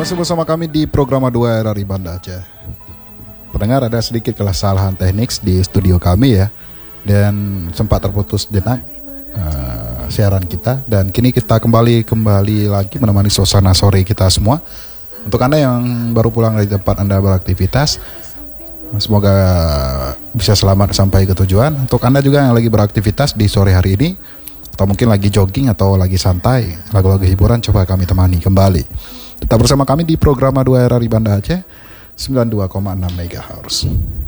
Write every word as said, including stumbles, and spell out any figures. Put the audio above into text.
masih bersama kami di program dua R R I Banda Aceh. Pendengar, ada sedikit kesalahan teknik di studio kami ya, dan sempat terputus jenak uh, siaran kita. Dan kini kita kembali kembali lagi menemani suasana sore kita semua. Untuk Anda yang baru pulang dari tempat Anda beraktivitas, semoga bisa selamat sampai ke tujuan. Untuk Anda juga yang lagi beraktivitas di sore hari ini, atau mungkin lagi jogging atau lagi santai, lagu-lagu hiburan coba kami temani kembali. Tetap bersama kami di program dua R R I Banda Aceh sembilan puluh dua koma enam megahertz.